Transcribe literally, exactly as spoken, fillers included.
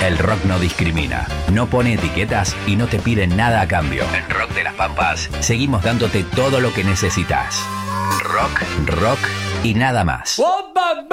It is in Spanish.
El rock no discrimina, no pone etiquetas y no te pide nada a cambio. En Rock de las Pampas seguimos dándote todo lo que necesitas. Rock, rock y nada más.